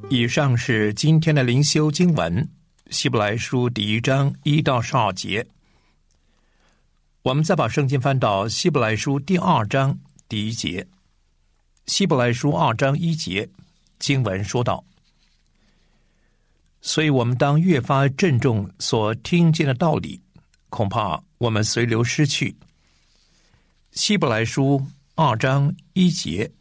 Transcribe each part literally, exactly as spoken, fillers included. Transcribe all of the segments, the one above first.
以上是今天的灵修经文，希伯来书第一章一到十二节。我们再把圣经翻到希伯来书第二章第一节。希伯来书二章一节经文说道：所以我们当越发郑重所听见的道理，恐怕我们随流失去。希伯来书二章一节，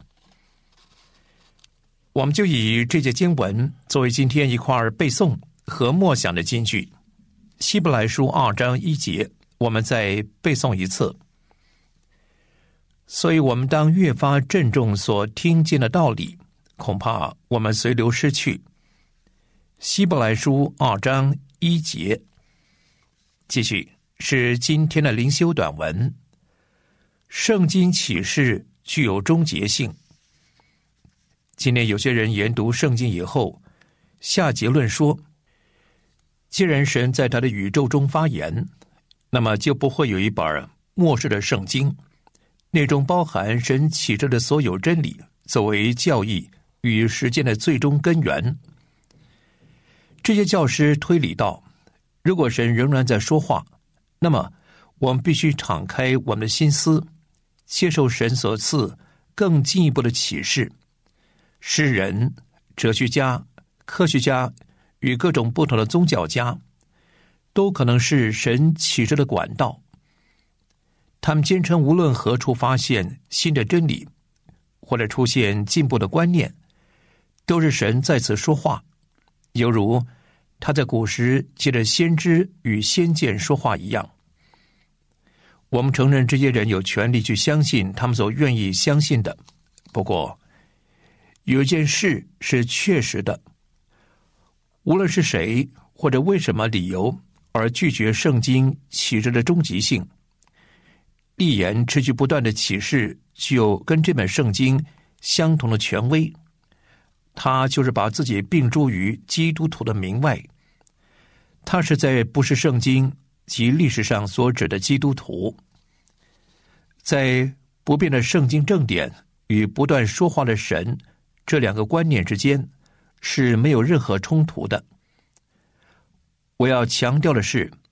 我们就以这节经文作为今天一块背诵和默想的金句。希伯来书二章一节，我们再背诵一次。所以我们当越发郑重所听见的道理，恐怕我们随流失去。希伯来书二章一节。继续是今天的灵修短文。圣经启示具有终结性。今天有些人研读圣经以后，下结论说，既然神在他的宇宙中发言，那么就不会有一本末世的圣经，内中包含神启示的所有真理，作为教义与实践的最终根源。这些教师推理到，如果神仍然在说话，那么我们必须敞开我们的心思，接受神所赐更进一步的启示。诗人、哲学家、科学家与各种不同的宗教家都可能是神启示的管道。他们坚称无论何处发现新的真理，或者出现进步的观念，都是神在此说话，犹如他在古时借着先知与先见说话一样。我们承认这些人有权利去相信他们所愿意相信的，不过有一件事是确实的，无论是谁或者为什么理由而拒绝圣经启示的终极性，立言持续不断的启示具有跟这本圣经相同的权威，他就是把自己并注于基督徒的名外。他是在不是圣经及历史上所指的基督徒。在不变的圣经正典与不断说话的神这两个观念之间是没有任何冲突的。我要强调的是，